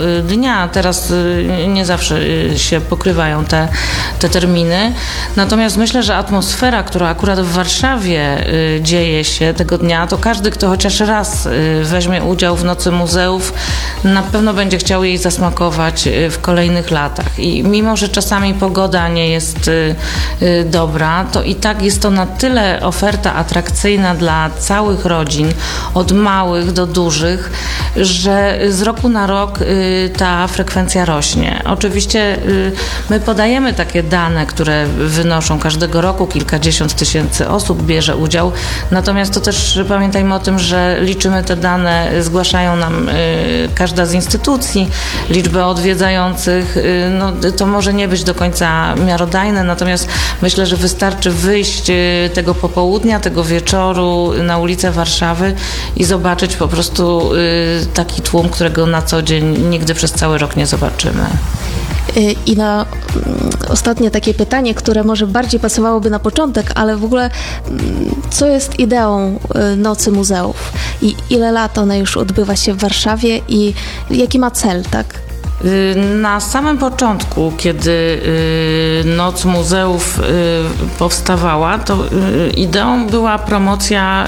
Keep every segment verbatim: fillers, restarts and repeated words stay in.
dnia. Teraz nie zawsze się pokrywają te, te terminy. Natomiast myślę, że atmosfera, która akurat w Warszawie dzieje się tego dnia, to każdy, kto chociaż raz weźmie udział w Nocy Muzeów, na pewno będzie chciał jej zasmakować w kolejnych latach. I mimo, że czasami pogoda nie jest dobra, to i tak jest to na tyle oferta atrakcyjna dla całych rodzin, od małych do dużych, że z roku na rok ta frekwencja rośnie. Oczywiście my podajemy takie dane, które wynoszą każdego roku kilkadziesiąt tysięcy osób bierze udział, natomiast to też pamiętajmy o tym, że liczymy te dane, zgłaszają nam każda z instytucji, liczbę odwiedzających, no, to może nie być do końca miarodajne, natomiast myślę, że wystarczy wyjść tego popołudnia, tego wieczoru na ulicę Warszawy i zobaczyć po prostu taki tłum, którego na co dzień nigdy przez cały rok nie zobaczymy. I na ostatnie takie pytanie, które może bardziej pasowałoby na początek, ale w ogóle co jest ideą Nocy Muzeów i ile lat ona już odbywa się w Warszawie i jaki ma cel, tak? Na samym początku, kiedy Noc Muzeów powstawała, to ideą była promocja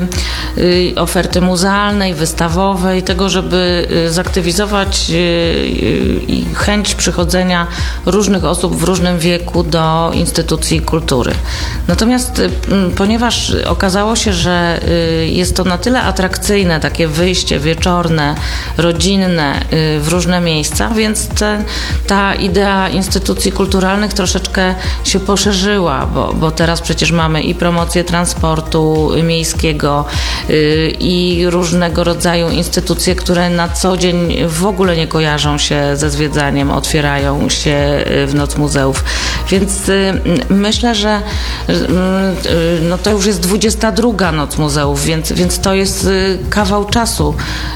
oferty muzealnej, wystawowej, tego, żeby zaktywizować i chęć przychodzenia różnych osób w różnym wieku do instytucji kultury. Natomiast ponieważ okazało się, że jest to na tyle atrakcyjne, takie wyjście wieczorne, rodzinne w różne miejsca, więc te, ta idea instytucji kulturalnych troszeczkę się poszerzyła, bo, bo teraz przecież mamy i promocję transportu miejskiego yy, i różnego rodzaju instytucje, które na co dzień w ogóle nie kojarzą się ze zwiedzaniem, otwierają się w Noc Muzeów. Więc yy, myślę, że yy, no to już jest dwudziesta druga Noc Muzeów, więc, więc to jest yy, kawał czasu